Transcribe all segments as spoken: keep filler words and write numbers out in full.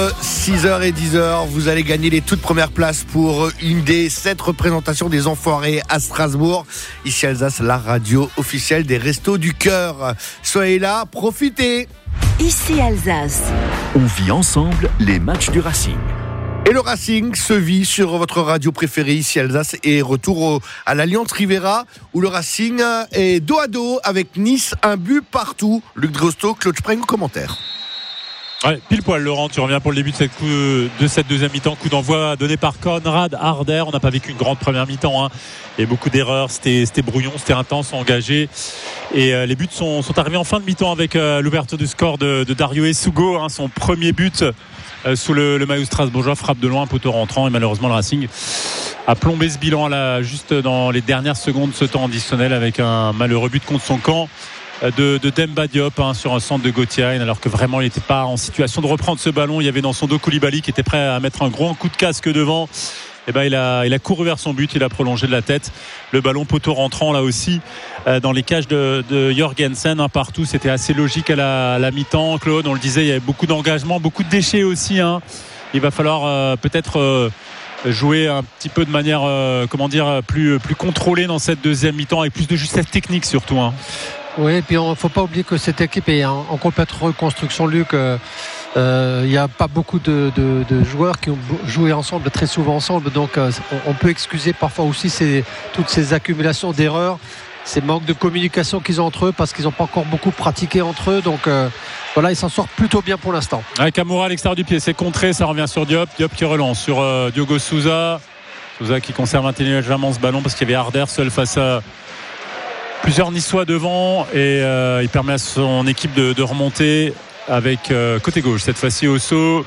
six heures et dix heures, vous allez gagner les toutes premières places pour une des sept représentations des Enfoirés à Strasbourg. Ici Alsace, la radio officielle des Restos du Cœur. Soyez là, profitez. Ici Alsace. On vit ensemble les matchs du Racing. Et le Racing se vit sur votre radio préférée ici Alsace et retour au, à l'Alliance Rivera où le Racing est dos à dos avec Nice, un but partout. Luc Drosto, Claude Spreng, commentaire. Ouais, pile poil Laurent, tu reviens pour le début de cette, coup, de cette deuxième mi-temps, coup d'envoi donné par Konrad Harder. On n'a pas vécu une grande première mi-temps, hein. Il y a eu beaucoup d'erreurs, c'était, c'était brouillon, c'était intense, engagé, et euh, les buts sont, sont arrivés en fin de mi-temps avec euh, l'ouverture du score de, de Dario Essugo, hein, son premier but euh, sous le, le maillot strasbourgeois, frappe de loin, poteau rentrant, et malheureusement le Racing a plombé ce bilan là, juste dans les dernières secondes de ce temps additionnel avec un malheureux but contre son camp de, de Demba Diop, hein, sur un centre de Gauthier, alors que vraiment il n'était pas en situation de reprendre ce ballon. Il y avait dans son dos Koulibaly qui était prêt à mettre un gros coup de casque devant. Et ben il a, il a couru vers son but, il a prolongé de la tête. Le ballon poteau rentrant là aussi euh, dans les cages de, de Jorgensen, hein, partout. C'était assez logique à la, à la mi-temps, Claude. On le disait, il y avait beaucoup d'engagement, beaucoup de déchets aussi, hein. Il va falloir euh, peut-être euh, jouer un petit peu de manière euh, comment dire plus, plus contrôlée dans cette deuxième mi-temps, avec plus de justesse technique surtout, hein. Oui, et puis il ne faut pas oublier que cette équipe est en, en complète reconstruction, Luc. Il euh, n'y a pas beaucoup de, de, de joueurs qui ont joué ensemble, très souvent ensemble. Donc euh, on, on peut excuser parfois aussi ces, toutes ces accumulations d'erreurs, ces manques de communication qu'ils ont entre eux, parce qu'ils n'ont pas encore beaucoup pratiqué entre eux. Donc euh, voilà, ils s'en sortent plutôt bien pour l'instant. Avec Amoura à l'extérieur du pied, c'est contré, ça revient sur Diop. Diop qui relance sur euh, Diogo Souza. Souza qui conserve intelligemment ce ballon parce qu'il y avait Harder seul face à plusieurs Niçois devant, et euh, il permet à son équipe de, de remonter avec euh, côté gauche cette fois-ci. Osso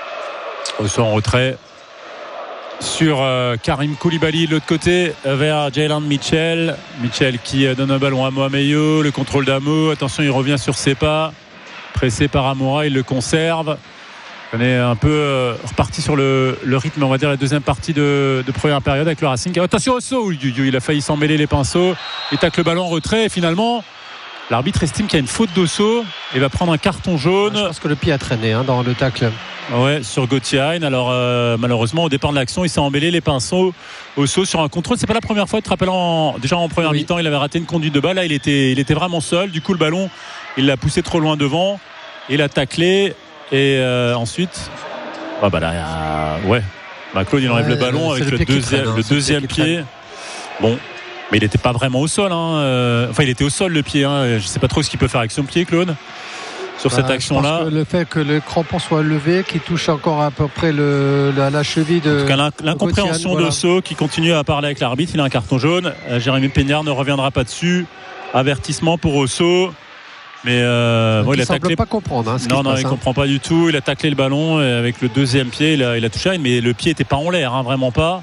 Osso en retrait sur euh, Karim Koulibaly de l'autre côté vers Jaylan Mitchell Mitchell qui euh, donne un ballon à Mohameyo, le contrôle d'Amo, attention, il revient sur ses pas, pressé par Amoura, il le conserve. On est un peu euh, reparti sur le, le rythme, on va dire, la deuxième partie de, de première période avec le Racing. Attention Osso, il a failli s'en mêler les pinceaux, il tacle le ballon en retrait, et finalement l'arbitre estime qu'il y a une faute d'Osso et va prendre un carton jaune. Je pense que le pied a traîné, hein, dans le tacle. Ouais, sur Gauthier. Alors euh, malheureusement au départ de l'action, il s'est emmêlé les pinceaux. Osso sur un contrôle, c'est pas la première fois, tu te rappelles, en, déjà en première oui. mi-temps il avait raté une conduite de balle, là il était, il était vraiment seul, du coup le ballon il l'a poussé trop loin devant, il a taclé. Et euh, ensuite, ah bah là, euh, ouais, bah Claude il enlève ouais, le ballon avec le, le deuxième, traîne, hein, le deuxième le pied. pied. Bon, mais il n'était pas vraiment au sol, hein. euh, enfin il était au sol le pied, hein. Je sais pas trop ce qu'il peut faire avec son pied, Claude, sur bah, cette action-là. Le fait que le crampon soit levé, qui touche encore à peu près le, la, la cheville de. En tout cas, l'incompréhension voilà. d'Osso qui continue à parler avec l'arbitre. Il a un carton jaune. Euh, Jérémy Pégnard ne reviendra pas dessus. Avertissement pour Osso. Mais euh, bon, il, il a taclé. Pas comprendre. Hein, ce non, non, passe, il hein. comprend pas du tout. Il a taclé le ballon et avec le deuxième pied, il a, il a touché à une, mais le pied était pas en l'air, hein, vraiment pas.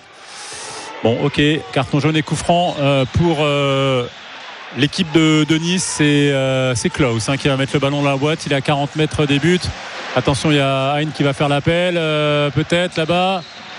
Bon, ok, carton jaune et coup franc euh, pour euh, l'équipe de, de Nice. C'est, euh, c'est Klaus, hein, qui va mettre le ballon dans la boîte. Il est à quarante mètres des buts. Attention, il y a Hein qui va faire l'appel, euh, peut-être là-bas.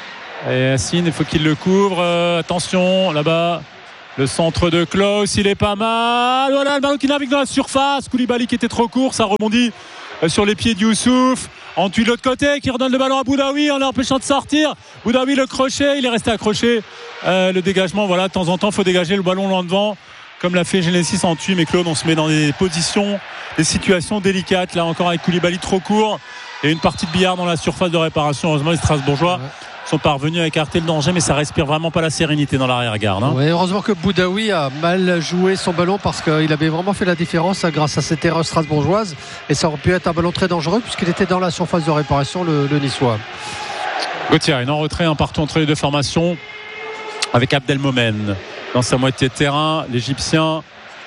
Et Yacine, il faut qu'il le couvre. Euh, attention, là-bas. Le centre de Klaus, il est pas mal. Voilà le ballon qui navigue dans la surface. Koulibaly qui était trop court, ça rebondit sur les pieds d'Youssouf. Ensuite de l'autre côté, qui redonne le ballon à Boudaoui en l'empêchant de sortir. Boudaoui le crochet, il est resté accroché. Euh, le dégagement, voilà, de temps en temps, il faut dégager le ballon loin devant, comme l'a fait Genesis en tuyau. Mais Claude, on se met dans des positions, des situations délicates. Là encore avec Koulibaly trop court et une partie de billard dans la surface de réparation. Heureusement, les Strasbourgeois sont parvenus à écarter le danger, mais ça respire vraiment pas la sérénité dans l'arrière-garde, hein. Ouais, heureusement que Boudaoui a mal joué son ballon, parce qu'il avait vraiment fait la différence grâce à cette erreur strasbourgeoise, et ça aurait pu être un ballon très dangereux puisqu'il était dans la surface de réparation, le, le Niçois. Gauthier est en retrait, un partout entre les deux formations avec Abdelmomen dans sa moitié de terrain. L'Égyptien,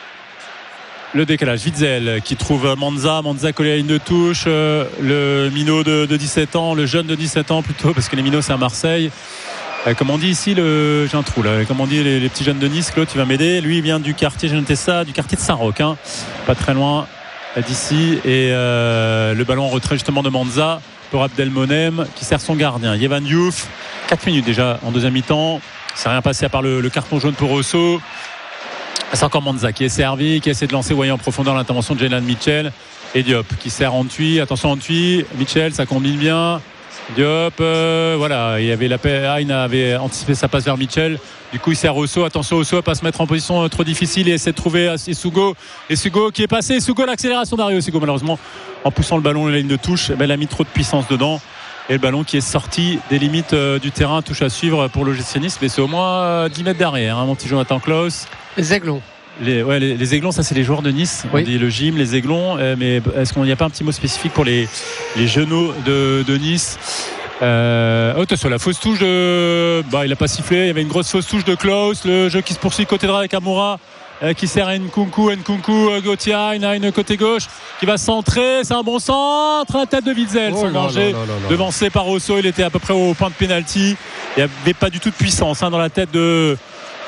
le décalage, Witzel qui trouve Manza Manza collé à la ligne de touche, euh, le minot de, de dix-sept ans, le jeune de dix-sept ans plutôt, parce que les minots c'est à Marseille, euh, comme on dit ici, le, j'ai un trou là, comme on dit les, les petits jeunes de Nice. Claude, tu vas m'aider, lui il vient du quartier, j'ai noté ça, du quartier de Saint-Roch, hein, pas très loin d'ici, et euh, le ballon en retrait justement de Manza pour Abdelmonem qui sert son gardien Yevan Diouf. Quatre minutes déjà en deuxième mi-temps, c'est rien passé à part le, le carton jaune pour Osso. C'est encore Manza qui est servi, qui essaie de lancer voyant en profondeur l'intervention de Jaylan Mitchell, et Diop qui sert Antwi. Attention Antwi, Mitchell, ça combine bien. Diop, euh, voilà, il y avait la Hein avait anticipé sa passe vers Mitchell. Du coup, il sert Osso. Attention, Osso à pas se mettre en position euh, trop difficile et essaie de trouver Sugo. Et Sugo qui est passé. Sugo, l'accélération d'Ario. Sugo, malheureusement, en poussant le ballon à la ligne de touche, ben, il a mis trop de puissance dedans. Et le ballon qui est sorti des limites euh, du terrain, touche à suivre pour l'O G C Nice. Mais c'est au moins euh, dix mètres derrière, hein, mon petit Jonathan Klaus. Les Aiglons. Les, ouais, les, les Aiglons, ça c'est les joueurs de Nice. Oui. On dit le gym, les Aiglons. Euh, mais est-ce qu'il n'y a pas un petit mot spécifique pour les, les genoux de, de Nice? Euh, oh, attention, la fausse touche de. Bah, il n'a pas sifflé. Il y avait une grosse fausse touche de Klaus. Le jeu qui se poursuit côté droit avec Amoura. Euh, qui sert à Nkunku, Nkunku, euh, Gauthier Hein, côté gauche, qui va centrer, c'est un bon centre, la tête de Witzel, oh sans danger, devancé par Osso, il était à peu près au point de pénalty, il n'y avait pas du tout de puissance hein, dans la tête de,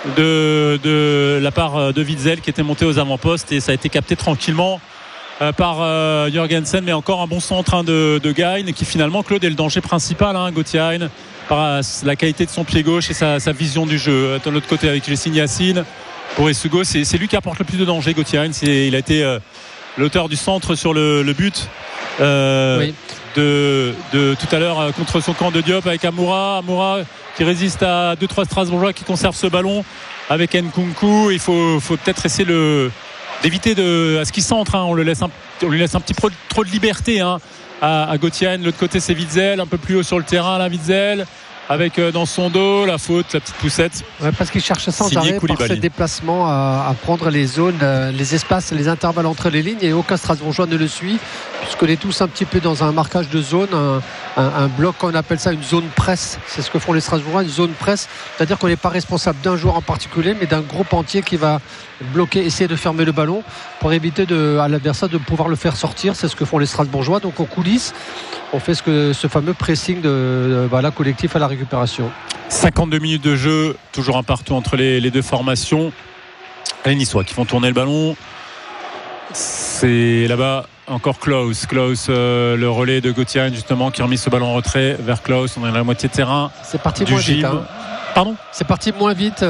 de, de la part de Witzel qui était monté aux avant-postes et ça a été capté tranquillement euh, par euh, Jørgensen, mais encore un bon centre hein, de, de Gain qui finalement, Claude, est le danger principal, hein, Gauthier Hein, par la qualité de son pied gauche et sa, sa vision du jeu. De l'autre côté avec Jessine Yacine. Pour Essugo, c'est, c'est lui qui apporte le plus de danger. Gauthier Hein, il a été euh, l'auteur du centre sur le, le but euh, oui. de, de tout à l'heure euh, contre son camp de Diop avec Amoura. Amoura qui résiste à deux trois Strasbourgeois qui conservent ce ballon avec Nkunku. Il faut, faut peut-être essayer le, d'éviter de, à ce qu'il centre. Hein, on, le laisse un, on lui laisse un petit peu trop de liberté hein, à, à Gauthier Hein. De l'autre côté, c'est Witzel, un peu plus haut sur le terrain. Là, Witzel. Avec euh, dans son dos la faute, la petite poussette. Ouais, parce qu'il cherche sans arrêt par ses déplacements à, à prendre les zones, euh, les espaces, les intervalles entre les lignes et aucun Strasbourgeois ne le suit puisqu'on est tous un petit peu dans un marquage de zone, un, un, un bloc, on appelle ça une zone presse. C'est ce que font les Strasbourgeois, une zone presse. C'est-à-dire qu'on n'est pas responsable d'un joueur en particulier, mais d'un groupe entier qui va bloquer, essayer de fermer le ballon pour éviter de, à l'adversaire de pouvoir le faire sortir. C'est ce que font les Strasbourgeois. Donc en coulisses, on fait ce, que, ce fameux pressing de, de voilà, collectif à la récupération. cinquante-deux minutes de jeu, toujours un partout entre les, les deux formations. Les Niçois qui font tourner le ballon. C'est là-bas encore Klaus. Klaus, euh, le relais de Gauthier Hein, justement, qui a remis ce ballon en retrait vers Klaus. On est à la moitié de terrain. C'est parti moins vite. Hein. Pardon ? C'est parti moins vite.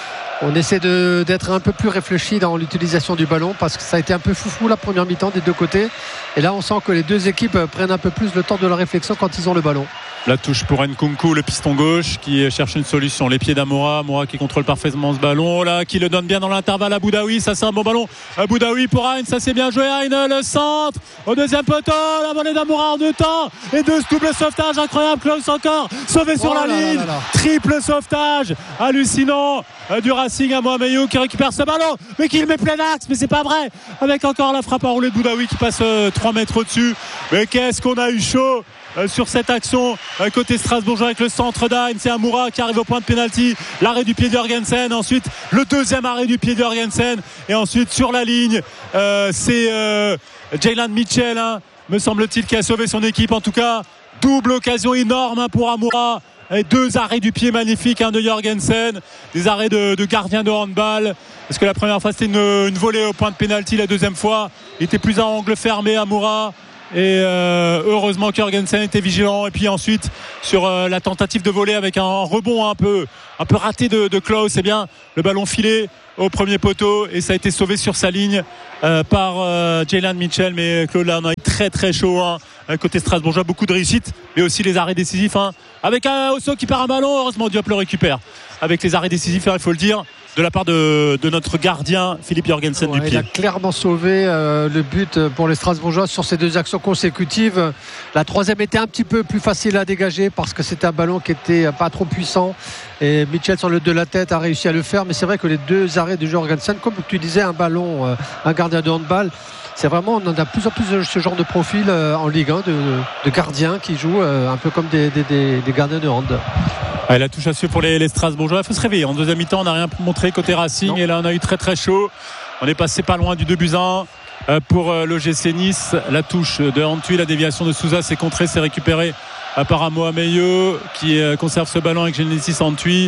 On essaie de, d'être un peu plus réfléchi dans l'utilisation du ballon parce que ça a été un peu foufou la première mi-temps des deux côtés. Et là, on sent que les deux équipes prennent un peu plus le temps de la réflexion quand ils ont le ballon. La touche pour Nkunku, le piston gauche qui cherche une solution. Les pieds d'Amoura, Amoura qui contrôle parfaitement ce ballon là, qui le donne bien dans l'intervalle à Boudaoui. Ça c'est un bon ballon. À Boudaoui pour Hein, ça c'est bien joué. Hein, le centre au deuxième poteau, la volée d'Amoura en deux temps et deux double sauvetage incroyable. Klaus encore sauvé sur oh la là ligne. Là là là. Triple sauvetage hallucinant du Racing à Mohamedou qui récupère ce ballon mais qui le met plein axe, mais c'est pas vrai. Avec encore la frappe enroulée de Boudaoui qui passe euh, trois mètres au-dessus. Mais qu'est-ce qu'on a eu chaud Euh, sur cette action euh, côté Strasbourgeois avec le centre d'Ain, c'est Amoura qui arrive au point de pénalty, l'arrêt du pied de Jørgensen, ensuite le deuxième arrêt du pied de Jørgensen et ensuite sur la ligne euh, c'est euh, Jalen Mitchell hein, me semble-t-il qui a sauvé son équipe. En tout cas double occasion énorme hein, pour Amoura et deux arrêts du pied magnifiques hein, de Jørgensen, des arrêts de, de gardien de handball parce que la première fois c'était une, une volée au point de pénalty, la deuxième fois il était plus à angle fermé Amoura. Et euh, heureusement qu'Jørgensen était vigilant. Et puis ensuite sur euh, la tentative de voler avec un rebond un peu, un peu raté de, de Klaus, eh bien le ballon filé au premier poteau et ça a été sauvé sur sa ligne euh, par euh, Jalen Mitchell. Mais Claude là on a eu très très chaud hein, côté Strasbourgeois, beaucoup de réussite mais aussi les arrêts décisifs hein, avec un Osso qui perd un ballon. Heureusement Diop le récupère avec les arrêts décisifs hein, il faut le dire, de la part de, de notre gardien Philippe Jørgensen ouais, du pied. Il a clairement sauvé euh, le but pour les Strasbourgeois sur ces deux actions consécutives. La troisième était un petit peu plus facile à dégager parce que c'était un ballon qui était pas trop puissant et Mitchell sur le de la tête a réussi à le faire, mais c'est vrai que les deux arrêts de Jørgensen, comme tu disais, un ballon, euh, un gardien de handball, c'est vraiment, on en a de plus en plus de ce genre de profil euh, en Ligue un de, de gardiens qui jouent euh, un peu comme des, des, des, des gardiens de hand. Ouais, la touche à suivre pour les, les Strasbourgeois. Il faut se réveiller. En deuxième mi-temps, on n'a rien montré côté Racing. Non. Et là, on a eu très très chaud. On est passé pas loin du deux buts à un pour euh, l'O G C Nice. La touche de Antwi, la déviation de Souza, c'est contré, c'est récupéré par Mohamedou qui euh, conserve ce ballon avec Genesis Antwi.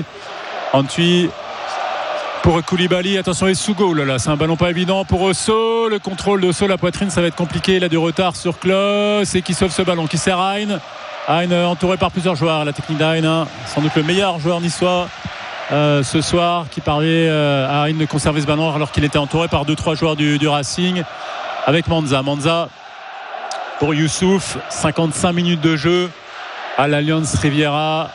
Antwi pour Koulibaly. Attention, Essugo. Là, là, c'est un ballon pas évident pour Osso. Le contrôle d'Osso, la poitrine, ça va être compliqué. Il a du retard sur Klaus et qui sauve ce ballon, qui sert à Hein. Hein entouré par plusieurs joueurs, la technique d'Ain hein, sans doute le meilleur joueur niçois euh, ce soir qui parvient euh, à Hein de conserver ce ballon alors qu'il était entouré par deux trois joueurs du, du Racing avec Manza Manza pour Youssouf. Cinquante-cinq minutes de jeu à l'Allianz Riviera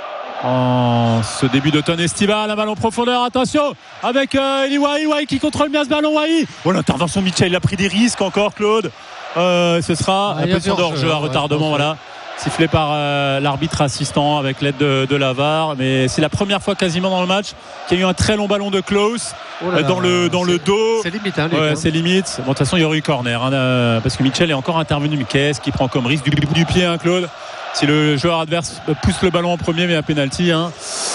en ce début d'automne estival. Un ballon profondeur, attention avec euh, Eli Wahi, Wahi qui contrôle bien ce ballon. Wahi, oh, l'intervention de Mitchell, il a pris des risques encore, Claude. Euh, ce sera ah, un peu de hors-jeu, un retardement, ouais, voilà, sifflé par euh, l'arbitre assistant avec l'aide de, de Lavar. Mais c'est la première fois quasiment dans le match qu'il y a eu un très long ballon de Klaus oh là là, dans le dans le dos. C'est limite, hein, ouais, c'est limite. Bon, de toute façon, il y aurait eu corner hein, euh, parce que Mitchell est encore intervenu. Mais qu'est-ce qu'il prend comme risque du, du pied, hein, Claude? Si le joueur adverse pousse le ballon en premier, mais un penalty, hein.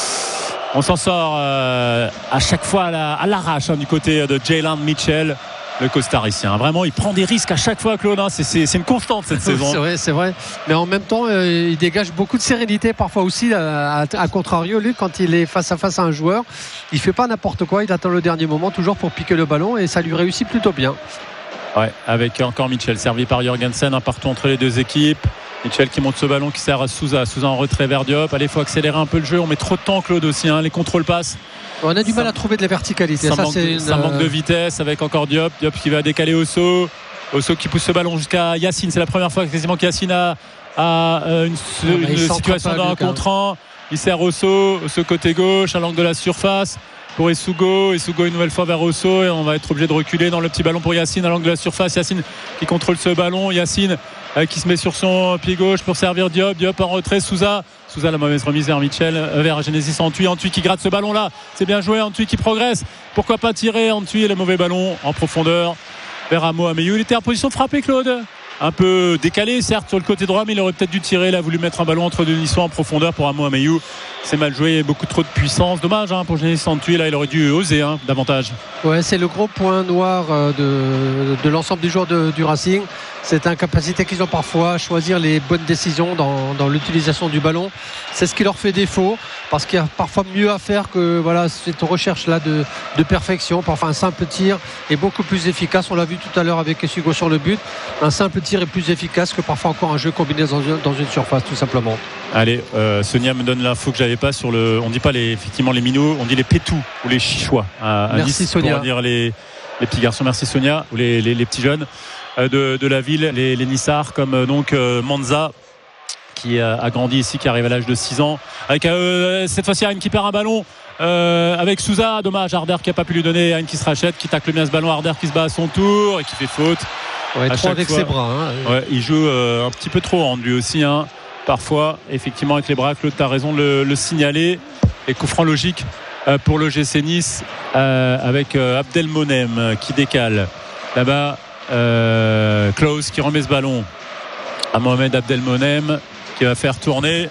On s'en sort euh, à chaque fois à, la, à l'arrache hein, du côté de Jalen Mitchell, le costaricien. Vraiment, il prend des risques à chaque fois, Claude. Hein. C'est, c'est, c'est une constante cette saison. C'est vrai, c'est vrai. Mais en même temps, euh, il dégage beaucoup de sérénité parfois aussi. À, à, à contrario, lui, quand il est face à face à un joueur, il fait pas n'importe quoi. Il attend le dernier moment toujours pour piquer le ballon et ça lui réussit plutôt bien. Ouais, avec encore Mitchell servi par Jorgensen, un partout entre les deux équipes. Mitchell qui monte ce ballon qui sert à Souza. Souza en retrait vers Diop. Allez, il faut accélérer un peu le jeu. On met trop de temps, Claude, aussi. Hein. Les contrôles passent. On a du mal ça, à trouver de la verticalité. Ça, ça, manque, c'est une... ça manque de vitesse avec encore Diop. Diop qui va décaler Osso. Osso qui pousse ce ballon jusqu'à Yacine. C'est la première fois quasiment qu'Yacine a, a une, ah, une situation dans un contre-un. Il sert Osso. Osso côté gauche, à l'angle de la surface. Pour Esugo, Esugo une nouvelle fois vers Osso et on va être obligé de reculer dans le petit ballon pour Yacine à l'angle de la surface. Yacine qui contrôle ce ballon, Yacine euh, qui se met sur son pied gauche pour servir Diop. Diop en retrait, Souza. Souza la mauvaise remise vers Mitchell, euh, vers Genesis Antwi. Antwi qui gratte ce ballon là, c'est bien joué. Antwi qui progresse. Pourquoi pas tirer Antwi, le mauvais ballon en profondeur vers Amo Ameyu. Il était en position de frapper, Claude. Un peu décalé certes sur le côté droit, mais il aurait peut-être dû tirer. Il a voulu mettre un ballon entre deux Niçois en profondeur pour Amo Ameyu. C'est mal joué, beaucoup trop de puissance. Dommage hein, pour Genesis Antwi. Là, il aurait dû oser hein, davantage. Ouais, c'est le gros point noir de, de l'ensemble des joueurs de, du Racing. Cette incapacité qu'ils ont parfois à choisir les bonnes décisions dans, dans l'utilisation du ballon. C'est ce qui leur fait défaut, parce qu'il y a parfois mieux à faire que voilà, cette recherche-là de, de perfection. Parfois, un simple tir est beaucoup plus efficace. On l'a vu tout à l'heure avec Esugo sur le but. Un simple tir est plus efficace que parfois encore un jeu combiné dans une, dans une surface, tout simplement. Allez, euh, Sonia me donne l'info que j'avais pas sur le. On dit pas les, effectivement les minots, on dit les pétous ou les chichois à, à Merci Nice, Sonia. pour dire les, les petits garçons. Merci Sonia, ou les, les, les petits jeunes euh, de, de la ville, les, les Nissards comme euh, donc euh, Manza qui euh, a grandi ici, qui arrive à l'âge de six ans. Avec euh, cette fois-ci Arène qui perd un ballon. Euh, avec Souza, dommage, Harder qui n'a pas pu lui donner, Arène qui se rachète, qui tacle bien ce ballon, Harder qui se bat à son tour et qui fait faute. Ouais, trop avec fois. Ses bras. Hein. Ouais, il joue euh, un petit peu trop en lui aussi. Hein. Parfois, effectivement, avec les bras, Claude, tu as raison de le, le signaler. Et coup franc logique euh, pour l'O G C Nice euh, avec euh, Abdelmonem euh, qui décale. Là-bas, euh, Klaus qui remet ce ballon à Mohamed Abdelmonem qui va faire tourner.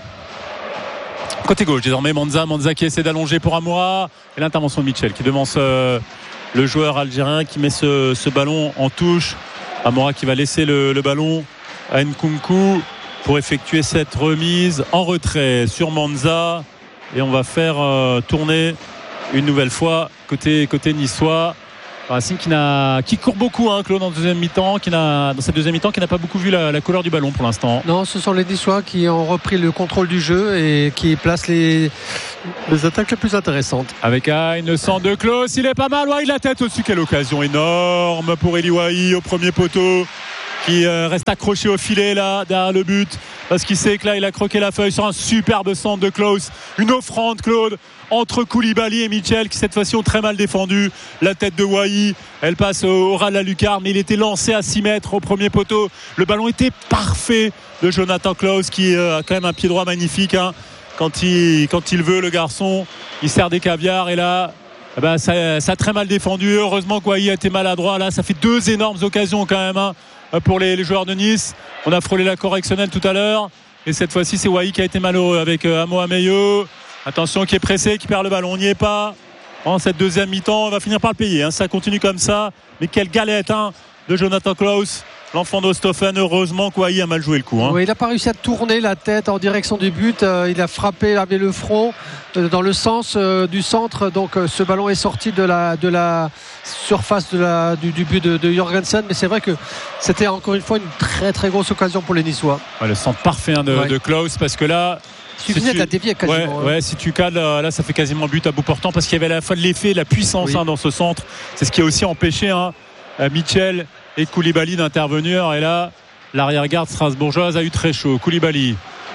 Côté gauche, désormais, Manza. Manza qui essaie d'allonger pour Amoura. Et l'intervention de Mitchell qui devance euh, le joueur algérien qui met ce, ce ballon en touche. Amoura qui va laisser le, le ballon à Nkunku pour effectuer cette remise en retrait sur Manza. Et on va faire euh, tourner une nouvelle fois côté, côté niçois. Racing qui, n'a, qui court beaucoup, hein, Claude, dans, deuxième mi-temps, qui n'a, dans cette deuxième mi-temps, qui n'a pas beaucoup vu la, la couleur du ballon pour l'instant. Non, ce sont les Niçois qui ont repris le contrôle du jeu et qui placent les, les attaques les plus intéressantes. Avec Aïn, le centre de Klaus, il est pas mal. Wahi la tête au-dessus, quelle occasion énorme pour Eli Wahi au premier poteau, qui euh, reste accroché au filet là derrière le but parce qu'il sait que là il a croqué la feuille sur un superbe centre de Klaus. Une offrande, Claude, entre Koulibaly et Mitchell qui cette fois-ci ont très mal défendu. La tête de Wahi, elle passe au ras de la lucarne, mais il était lancé à six mètres au premier poteau. Le ballon était parfait de Jonathan Klaus qui euh, a quand même un pied droit magnifique, hein. Quand il, quand il veut, le garçon, il sert des caviars et là eh ben, ça, ça a très mal défendu. Heureusement que Wahi a été maladroit là, ça fait deux énormes occasions quand même, hein, pour les, les joueurs de Nice. On a frôlé la correctionnelle tout à l'heure et cette fois-ci c'est Wahi qui a été malheureux avec euh, Amo Ameyu. Attention, qui est pressé, qui perd le ballon. On n'y est pas. En cette deuxième mi-temps, on va finir par le payer, hein. Ça continue comme ça, mais quelle galette, hein, de Jonathan Klaus, l'enfant d'Ostoffen. Heureusement qu'Wahi a mal joué le coup, hein. Oui, il n'a pas réussi à tourner la tête en direction du but. Euh, il a frappé avec le front euh, dans le sens euh, du centre. Donc euh, ce ballon est sorti de la, de la surface de la, du, du but de, de Jorgensen. Mais c'est vrai que c'était encore une fois une très très grosse occasion pour les Niçois. Ouais, le centre parfait, hein, de, ouais. de Klaus, parce que là Si si tu... la dévier quasiment. Ouais, ouais, si tu cales, là, ça fait quasiment but à bout portant parce qu'il y avait à la fois de l'effet, la puissance, oui. hein, dans ce centre. C'est ce qui a aussi empêché, hein, Mitchell et Koulibaly d'intervenir. Et là, l'arrière-garde strasbourgeoise a eu très chaud. Koulibaly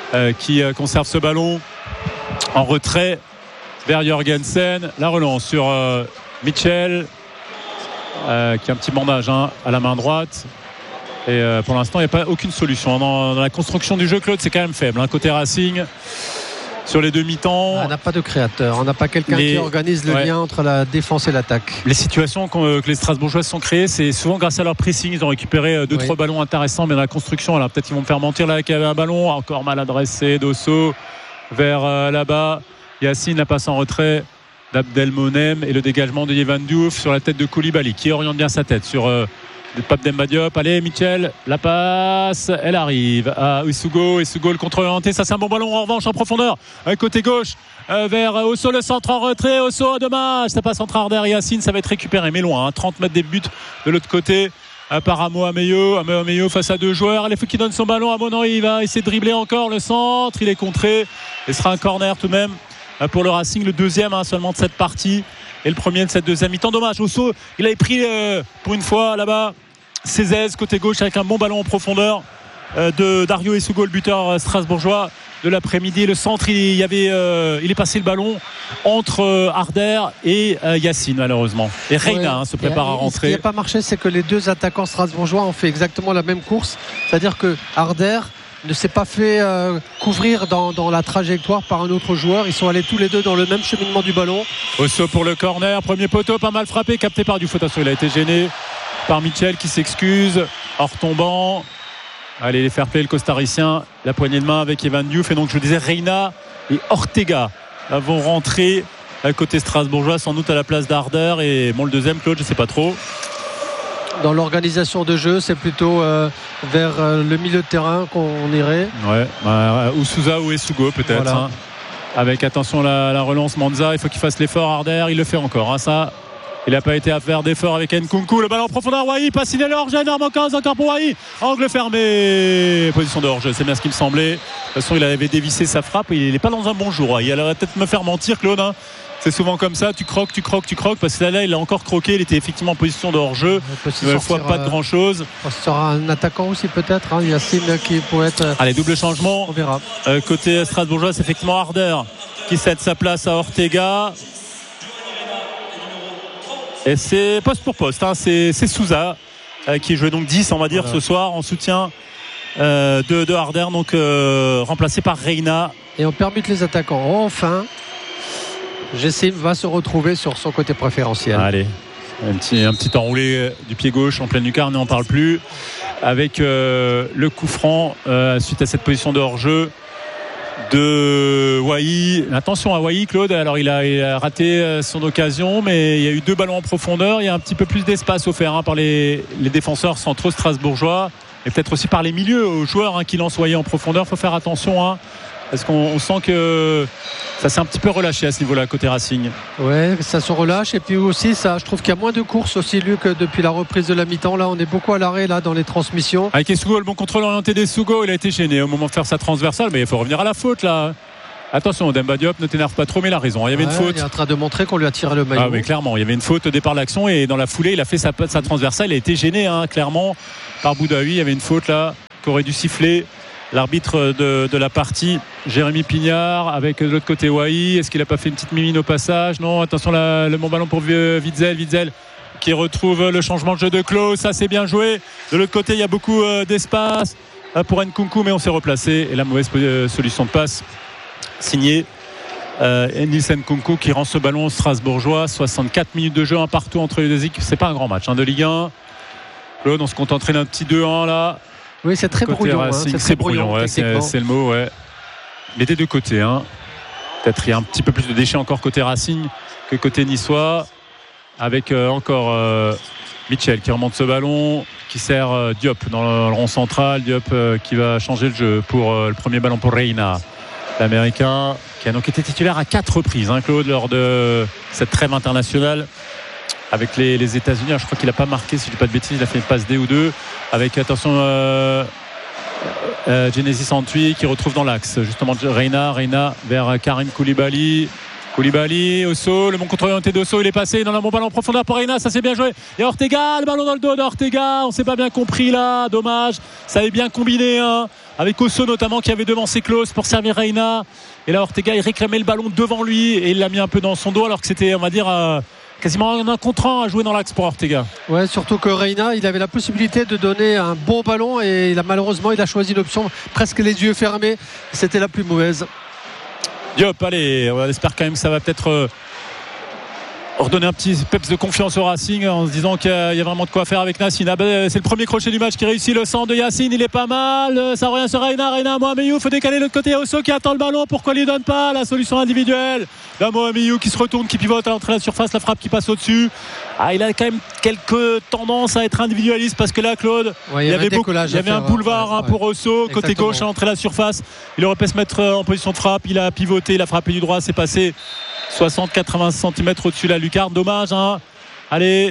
euh, qui euh, conserve ce ballon en retrait vers Jorgensen. La relance sur euh, Mitchell euh, qui a un petit bandage hein, à la main droite. Et euh, pour l'instant, il n'y a pas aucune solution. Dans, dans la construction du jeu, Claude, c'est quand même faible. Hein, côté Racing, sur les deux mi-temps. On n'a pas de créateur. On n'a pas quelqu'un les... qui organise le ouais. lien entre la défense et l'attaque. Les situations que les Strasbourgeois se sont créées, c'est souvent grâce à leur pressing. Ils ont récupéré deux, oui. trois ballons intéressants, mais dans la construction, alors peut-être qu'ils vont me faire mentir là qu'il y avait un ballon encore mal adressé d'Osso vers euh, là-bas. Yacine, la passe en retrait d'Abdelmonem et le dégagement de Yevan Diouf sur la tête de Koulibaly qui oriente bien sa tête sur euh, Pape Demba Diop. Allez Mitchell, la passe elle arrive à Isugo. Isugo le contre-orienté, ça c'est un bon ballon en revanche en profondeur côté gauche euh, vers Osso, le centre en retrait. Osso, dommage, ça passe entre Arder et Yacine, ça va être récupéré mais loin hein, trente mètres des buts de l'autre côté par Amo Ameyo. Amo Ameyo face à deux joueurs. Il faut qu'il donne son ballon à Monan, il va essayer de dribbler encore le centre, il est contré et ce sera un corner tout de même pour le Racing, le deuxième hein, seulement de cette partie et le premier de cette deuxième mi-temps. Dommage, Osso, il avait pris euh, pour une fois là-bas Cézès côté gauche avec un bon ballon en profondeur euh, de Dario Isugo, le buteur strasbourgeois de l'après-midi. Le centre, il, y avait, euh, il est passé le ballon entre euh, Arder et euh, Yacine malheureusement. Et Reina ouais, hein, se prépare a, à rentrer. Ce qui n'a pas marché, c'est que les deux attaquants strasbourgeois ont fait exactement la même course. C'est-à-dire que Arder ne s'est pas fait euh, couvrir dans, dans la trajectoire par un autre joueur. Ils sont allés tous les deux dans le même cheminement du ballon. Osso pour le corner, premier poteau, pas mal frappé, capté par Diouf. Attention, il a été gêné par Mitchell qui s'excuse, hors tombant. Allez, les fair play, le costaricien, la poignée de main avec Yevan Diouf. Et donc je disais Reina et Ortega vont rentrer à côté strasbourgeois, sans doute à la place d'Arder. Et bon, le deuxième, Claude, je sais pas trop. Dans l'organisation de jeu, c'est plutôt euh, vers euh, le milieu de terrain qu'on irait. Ouais, euh, ou Souza ou Esugo peut-être. Voilà. Hein. Avec attention la, la relance Manza, il faut qu'il fasse l'effort. Arder, il le fait encore. Hein, ça, il n'a pas été à faire d'effort avec Nkunku. Le ballon en profondeur, Wai, pas signé le hors-jeu, énorme quinze encore pour Wai. Angle fermé, position de hors-jeu, c'est bien ce qui me semblait. De toute façon, il avait dévissé sa frappe. Il n'est pas dans un bon jour. Il allait peut-être me faire mentir, Claude. Hein. C'est souvent comme ça, tu croques, tu croques, tu croques, parce que là, là il a encore croqué, il était effectivement en position de hors-jeu. Une fois, pas de grand-chose. Ce sera un attaquant aussi peut-être, hein. Yacine qui pourrait être. Allez, double changement. On verra. Euh, côté strasbourgeois, c'est effectivement Arder qui cède sa place à Ortega. Et c'est poste pour poste, hein. c'est, c'est Souza euh, qui jouait donc dix, on va dire, voilà. Ce soir en soutien euh, de, de Arder, donc euh, remplacé par Reina. Et on permute les attaquants. Enfin. Gessim va se retrouver sur son côté préférentiel. Allez, un petit, un petit enroulé du pied gauche en pleine lucarne, on n'en parle plus. Avec euh, le coup franc euh, suite à cette position de hors-jeu de Wai. Attention à Wai, Claude. Alors il a, il a raté son occasion, mais il y a eu deux ballons en profondeur. Il y a un petit peu plus d'espace offert hein, par les, les défenseurs centraux strasbourgeois et peut-être aussi par les milieux aux joueurs hein, qui lancent Wai en profondeur. Il faut faire attention. Hein. Parce qu'on on sent que ça s'est un petit peu relâché à ce niveau-là côté Racing. Ouais, ça se relâche et puis aussi ça, je trouve qu'il y a moins de courses aussi, Luc, depuis la reprise de la mi-temps. Là, on est beaucoup à l'arrêt là dans les transmissions. Avec Esugo, le bon contrôle orienté d'Esugo, il a été gêné au moment de faire sa transversale, mais il faut revenir à la faute là. Attention, Demba Diop, ne t'énerve pas trop, mais il a raison. Il y avait ouais, une faute. Il est en train de montrer qu'on lui a tiré le maillot. Ah, mais clairement, il y avait une faute au départ de l'action et dans la foulée, il a fait sa, sa transversale. Il a été gêné, hein, clairement, par Boudaoui. Il y avait une faute là qu'aurait dû siffler l'arbitre de, de la partie, Jérémy Pignard, avec de l'autre côté Wai. Est-ce qu'il n'a pas fait une petite mimine au passage? Non, attention, la, le bon ballon pour Witzel. Witzel qui retrouve le changement de jeu de Klaus. Ça, c'est bien joué. De l'autre côté, il y a beaucoup euh, d'espace euh, pour Nkunku, mais on s'est replacé. Et la mauvaise euh, solution de passe signée euh, Nils Nkunku qui rend ce ballon strasbourgeois. soixante-quatre minutes de jeu, un partout entre les deux équipes. C'est pas un grand match hein, de Ligue un. Claude, on se contenterait d'un petit deux un là. Oui, c'est très côté brouillon. Racing, hein, c'est c'est très brouillon, brouillon ouais, c'est, c'est le mot. Ouais. Mais des deux côtés. Hein. Peut-être il y a un petit peu plus de déchets encore côté Racing que côté niçois. Avec euh, encore euh, Mitchell qui remonte ce ballon, qui sert euh, Diop dans le, le rond central. Diop euh, qui va changer le jeu pour euh, le premier ballon pour Reina, l'Américain, qui a donc été titulaire à quatre reprises, hein, Claude, lors de cette trêve internationale. Avec les, les États-Unis, alors je crois qu'il n'a pas marqué, si je ne dis pas de bêtises, il a fait une passe D ou deux. Avec, attention, euh, euh, Genesis Antwi qui retrouve dans l'axe, justement, Reina, Reina vers Karim Koulibaly. Koulibaly, Osso, le bon contrôle orienté d'Osso, il est passé dans un bon ballon en profondeur pour Reina, ça c'est bien joué. Et Ortega, le ballon dans le dos d'Ortega, on ne s'est pas bien compris là, dommage. Ça avait bien combiné, hein, avec Osso notamment qui avait devancé Klose pour servir Reina. Et là Ortega il réclamait le ballon devant lui et il l'a mis un peu dans son dos alors que c'était on va dire euh, quasiment un contre un à jouer dans l'axe pour Ortega. Ouais, surtout que Reina il avait la possibilité de donner un bon ballon et il a, malheureusement il a choisi une option presque les yeux fermés, c'était la plus mauvaise. Diop, allez, on espère quand même que ça va peut-être euh, redonner un petit peps de confiance au Racing en se disant qu'il y a vraiment de quoi faire avec Nassine. Ah ben, c'est le premier crochet du match qui réussit, le centre de Yacine, il est pas mal, ça revient sur Reina, Reina Mohamedou, faut décaler de l'autre côté, Osso qui attend le ballon, pourquoi il lui donne pas la solution individuelle d'un Mohamedou qui se retourne, qui pivote à l'entrée de la surface, la frappe qui passe au-dessus. Ah, il a quand même quelques tendances à être individualiste parce que là Claude, ouais, il y, il y avait, beaucoup, il y avait un boulevard ouais, hein, pour Osso, ouais, côté gauche à l'entrée de la surface, il aurait pu se mettre en position de frappe, il a pivoté, il a frappé du droit, c'est passé soixante à quatre-vingts centimètres au-dessus de la lucarne. Dommage, hein. Allez,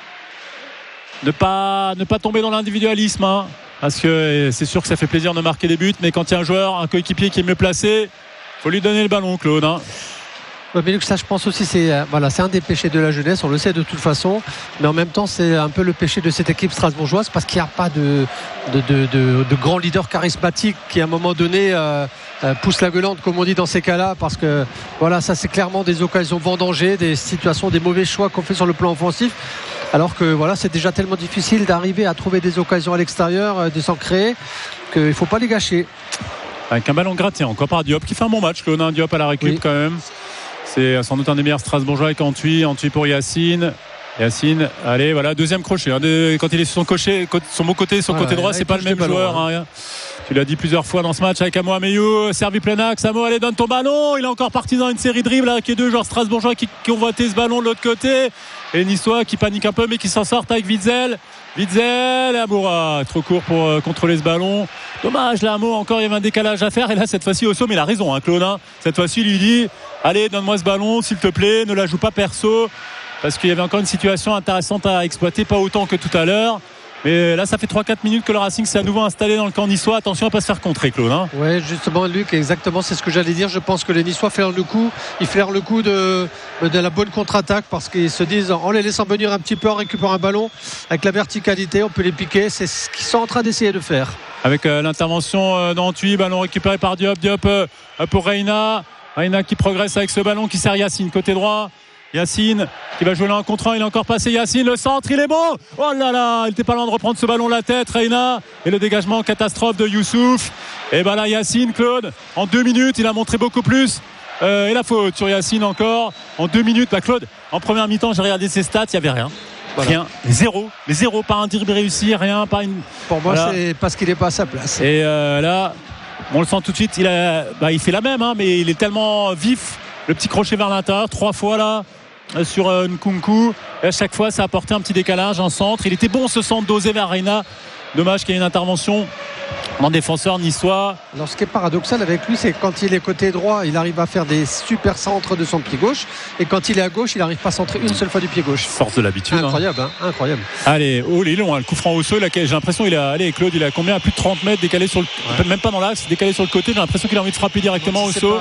ne pas, ne pas tomber dans l'individualisme, hein, parce que c'est sûr que ça fait plaisir de marquer des buts, mais quand il y a un joueur, un coéquipier qui est mieux placé, il faut lui donner le ballon, Claude. Hein. Ouais, mais ça, je pense aussi, c'est euh, voilà, c'est un des péchés de la jeunesse, on le sait de toute façon, mais en même temps, c'est un peu le péché de cette équipe strasbourgeoise parce qu'il n'y a pas de, de, de, de, de grand leader charismatique qui, à un moment donné, euh, euh, pousse la gueulante, comme on dit dans ces cas-là, parce que voilà, ça, c'est clairement des occasions vendangées, des situations, des mauvais choix qu'on fait sur le plan offensif, alors que voilà, c'est déjà tellement difficile d'arriver à trouver des occasions à l'extérieur, euh, de s'en créer, qu'il ne faut pas les gâcher. Avec un ballon gratté encore par Diop qui fait un bon match, Claude, hein, Diop à la récup oui. quand même. C'est sans doute un des meilleurs Strasbourgeois avec Antwi. Antwi pour Yacine. Yacine, allez, voilà, deuxième crochet. Hein, de, quand il est sur son, cocher, son bon côté, son ah, côté droit, c'est pas le même joueur. Hein. Hein. Tu l'as dit plusieurs fois dans ce match avec Amo Ameyou, servi plein axe. Amo, allez, donne ton ballon. Il est encore parti dans une série de dribbles avec les deux joueurs strasbourgeois qui, qui ont voité ce ballon de l'autre côté. Et Niçois qui panique un peu mais qui s'en sortent avec Witzel. Witzel, Amoura, trop court pour euh, contrôler ce ballon. Dommage, là, Amo, encore, il y avait un décalage à faire. Et là, cette fois-ci, Osso, mais il a raison, hein, Claude. Hein. Cette fois-ci, il lui dit allez, donne-moi ce ballon, s'il te plaît, ne la joue pas perso. Parce qu'il y avait encore une situation intéressante à exploiter, pas autant que tout à l'heure. Mais là, ça fait trois quatre minutes que le Racing s'est à nouveau installé dans le camp niçois. Attention à ne pas se faire contrer, Claude. Hein. Oui, justement, Luc, exactement, c'est ce que j'allais dire. Je pense que les Niçois flairent le coup. Ils flairent le coup de, de la bonne contre-attaque parce qu'ils se disent, en les laissant venir un petit peu, en récupérant un ballon, avec la verticalité, on peut les piquer. C'est ce qu'ils sont en train d'essayer de faire. Avec euh, l'intervention euh, d'Antwi, ballon récupéré par Diop. Diop euh, pour Reina. Reina qui progresse avec ce ballon qui sert Yacine, côté droit. Yacine qui va jouer là en contre un, il est encore passé. Yacine, le centre, il est bon. Oh là là, il n'était pas loin de reprendre ce ballon la tête, Reina. Et le dégagement catastrophe de Youssouf. Et ben là, Yacine, Claude, en deux minutes, il a montré beaucoup plus. Euh, et la faute sur Yacine encore. En deux minutes, bah Claude, en première mi-temps, j'ai regardé ses stats, il n'y avait rien. Voilà. Rien, zéro, mais zéro, pas un dribble réussi, rien, pas une. Pour moi, voilà. C'est parce qu'il n'est pas à sa place. Et euh, là, on le sent tout de suite, il, a, bah, il fait la même, hein, mais il est tellement vif. Le petit crochet vers l'intérieur, trois fois là. Sur euh, Nkunku, et à chaque fois ça a apporté un petit décalage, un centre. Il était bon ce centre dosé vers Reina. Dommage qu'il y ait une intervention en défenseur niçois. Alors ce qui est paradoxal avec lui, c'est que quand il est côté droit, il arrive à faire des super centres de son pied gauche, et quand il est à gauche, il n'arrive pas à centrer une seule fois du pied gauche. Force de l'habitude. Incroyable, hein. Hein, incroyable. Allez, oh, il est long, hein, le coup franc au sol. J'ai l'impression qu'il a, allez, Claude, il a combien, à plus de trente mètres décalé sur le, ouais. même pas dans l'axe, décalé sur le côté. J'ai l'impression qu'il a envie de frapper directement au sol.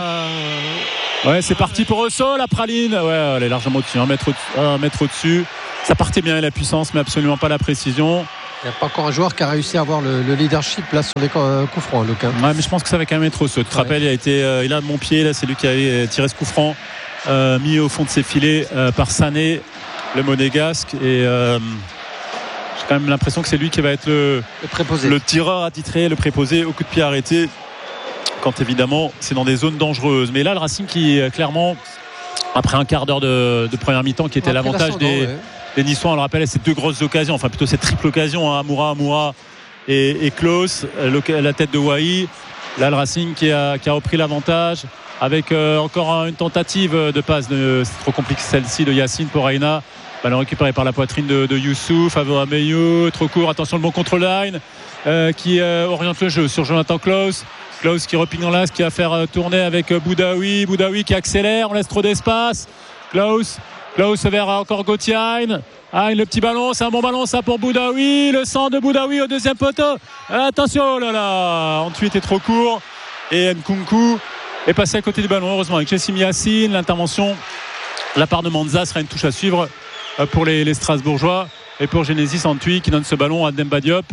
Ouais, c'est parti pour Osso, la praline. Ouais, elle est largement au-dessus, un mètre, au- un mètre au-dessus. Ça partait bien, la puissance, mais absolument pas la précision. Il n'y a pas encore un joueur qui a réussi à avoir le, le leadership là sur les euh, coups francs, Luc. Ouais, mais je pense que ça va quand même être Osso. Tu te ouais. rappelles, il a été, euh, il a de mon pied, là, c'est lui qui a tiré ce coup franc, euh, mis au fond de ses filets euh, par Sané, le monégasque. Et euh, j'ai quand même l'impression que c'est lui qui va être le, le, préposé. le tireur attitré, le préposé au coup de pied arrêté. Quand évidemment c'est dans des zones dangereuses. Mais là le Racing qui clairement après un quart d'heure de, de première mi-temps qui était après l'avantage des, ouais. des Niçois, on le rappelle, ces deux grosses occasions, enfin plutôt cette triple occasion, hein, Amoura, Amoura et, et Klose, la tête de Wai. Là le Racing qui a, qui a repris l'avantage avec euh, encore une tentative de passe de, c'est trop compliqué celle-ci de Yacine pour Reina. Ballon récupéré par la poitrine de, de Youssouf. Avo Ameyou, trop court, attention le bon contrôle line euh, qui euh, oriente le jeu sur Jonathan Klose. Klose qui repique dans l'axe, qui va faire tourner avec Boudaoui. Boudaoui qui accélère, on laisse trop d'espace. Klose, Klose vers encore Gauthier. Ah, le petit ballon, c'est un bon ballon ça pour Boudaoui. Le centre de Boudaoui au deuxième poteau. Attention, oh là là, ensuite est trop court. Et Nkunku est passé à côté du ballon, heureusement, avec Jessim Yacine. L'intervention de la part de Manza sera une touche à suivre pour les, les Strasbourgeois. Et pour Genesis Antwi qui donne ce ballon à Demba Diop.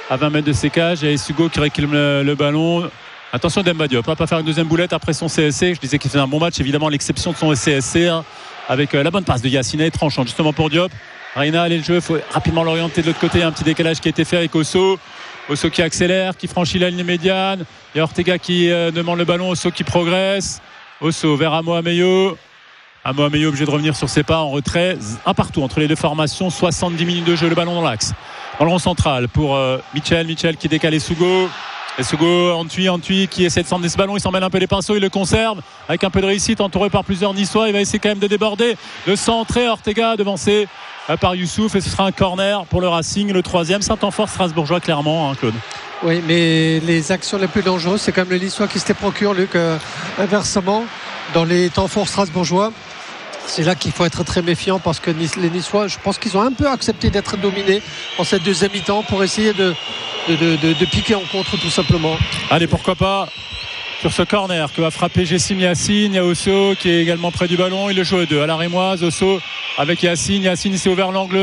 à vingt mètres de ses cages. Il y a Sugo qui réclame le, le ballon. Attention Demba Diop, hein, pas faire une deuxième boulette après son C S C. Je disais qu'il faisait un bon match, évidemment l'exception de son C S C, hein, avec euh, la bonne passe de Yacine tranchante justement pour Diop. Reina, allez le jeu, il faut rapidement l'orienter de l'autre côté. Il y a un petit décalage qui a été fait avec Osso. Osso qui accélère, qui franchit la ligne médiane. Il y a Ortega qui euh, demande le ballon, Osso qui progresse. Osso vers Amo Ameyo. Amo Ameyo obligé de revenir sur ses pas en retrait. Un partout entre les deux formations, soixante-dix minutes de jeu, le ballon dans l'axe. Dans le rond central pour euh, Mitchell, Mitchell qui décale Sugo. Et Sugo, Antui, Antui qui essaie de s'emmener ce ballon, il s'en mêle un peu les pinceaux, il le conserve avec un peu de réussite, entouré par plusieurs Niçois. Il va essayer quand même de déborder, de centrer. Ortega devancé par Youssouf, et ce sera un corner pour le Racing, le troisième. C'est un temps fort strasbourgeois clairement, hein, Claude. Oui, mais les actions les plus dangereuses, c'est quand même le Niçois qui se les procure, Luc. Euh, inversement, dans les temps forts strasbourgeois, c'est là qu'il faut être très méfiant, parce que les Niçois, je pense qu'ils ont un peu accepté d'être dominés en cette deuxième mi-temps pour essayer de, de, de, de, de piquer en contre tout simplement. Allez, pourquoi pas sur ce corner que va frapper Jessim Yacine. Il y a Osso qui est également près du ballon, il le joue à deux à la Rémoise. Osso avec Yacine, Yacine s'est ouvert l'angle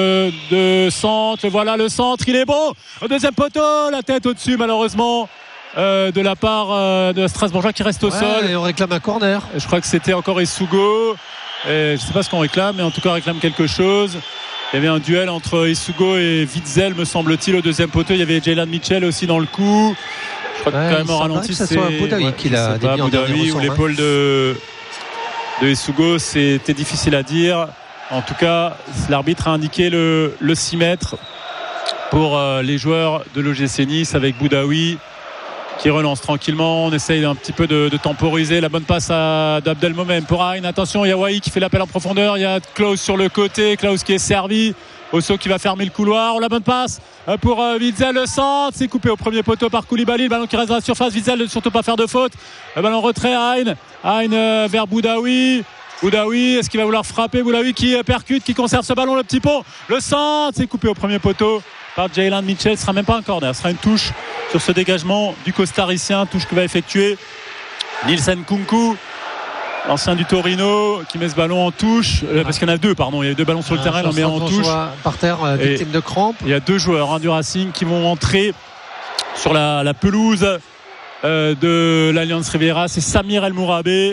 de centre, voilà le centre, il est bon au deuxième poteau, la tête au-dessus malheureusement euh, de la part euh, de Strasbourgeois qui reste au ouais, sol, et on réclame un corner. Je crois que c'était encore Isugo. Et je ne sais pas ce qu'on réclame, mais en tout cas on réclame quelque chose. Il y avait un duel entre Isugo et Witzel, me semble-t-il, au deuxième poteau. Il y avait Jaylan Mitchell aussi dans le coup. Je crois ouais, que quand même au ralenti, c'est soit Boudaoui ouais, qui l'a dévié en dernier ressort, ou l'épaule hein. de, de Isugo, c'était difficile à dire. En tout cas, l'arbitre a indiqué le, le six mètres pour euh, les joueurs de l'O G C Nice, avec Boudaoui qui relance tranquillement. On essaye un petit peu de, de temporiser. La bonne passe à d'Abdelmomen pour Aïn. Attention, il y a Wai qui fait l'appel en profondeur. Il y a Klaus sur le côté. Klaus qui est servi. Osso qui va fermer le couloir. La bonne passe pour euh, Witzel. Le centre, c'est coupé au premier poteau par Koulibaly. Le ballon qui reste dans la surface. Witzel ne surtout pas faire de faute. Le ballon retrait à Aïn. Aïn euh, vers Boudaoui. Boudaoui, est-ce qu'il va vouloir frapper? Boudaoui qui percute, qui conserve ce ballon. Le petit pont. Le centre, c'est coupé au premier poteau par Jaylan Mitchell. Ce sera même pas un corner, ce sera une touche sur ce dégagement du Costaricien, touche que va effectuer Nielsen Kunku, l'ancien du Torino, qui met ce ballon en touche, euh, parce qu'il y en a deux, pardon, il y a deux ballons sur le terrain, on met en touche par terre, euh, victime de crampes. Il y a deux joueurs hein, du Racing qui vont entrer sur la, la pelouse euh, de l'Alliance Riviera. C'est Samir El Mourabé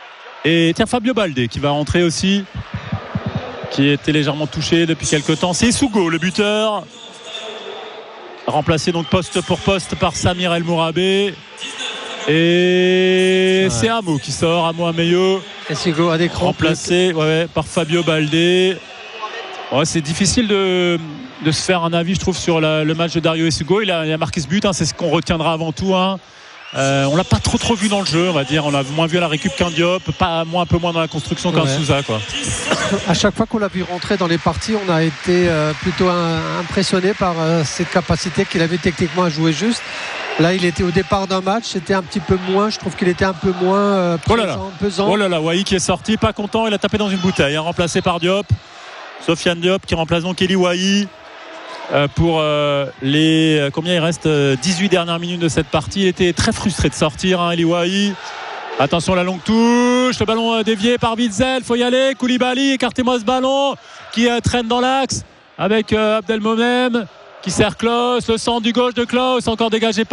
et tiens, Fabio Baldé qui va rentrer aussi, qui était légèrement touché depuis quelques temps. C'est Sugo le buteur, remplacé donc poste pour poste par Samir El Mourabé. Et ouais. c'est Amo qui sort, Amo Ameyo, et Sugo a des crampes, remplacé ouais, ouais, par Fabio Baldé. Ouais, c'est difficile de, de se faire un avis, je trouve, sur la, le match de Dario Sugo. Il a, il a marqué ce but, hein, c'est ce qu'on retiendra avant tout. Hein. Euh, on l'a pas trop trop vu dans le jeu, on va dire. On l'a moins vu à la récup qu'un Diop, pas moins un peu moins dans la construction qu'un ouais. Souza, quoi. À chaque fois qu'on l'a vu rentrer dans les parties, on a été euh, plutôt un, impressionné par euh, cette capacité qu'il avait techniquement à jouer juste. Là, il était au départ d'un match, c'était un petit peu moins. Je trouve qu'il était un peu moins euh, présent, oh là là. pesant. Oh là là, Wai qui est sorti, pas content, il a tapé dans une bouteille, hein, remplacé par Diop. Sofiane Diop qui remplace donc Eli Wai. Euh, pour euh, les euh, combien il reste euh, dix-huit dernières minutes de cette partie. Il était très frustré de sortir, hein, Eli Wai. Attention, la longue touche, le ballon euh, dévié par Witzel, faut y aller. Koulibaly, écartez-moi ce ballon qui euh, traîne dans l'axe avec euh, Abdelmomen qui sert Klaus, le centre du gauche de Klaus, encore dégagé par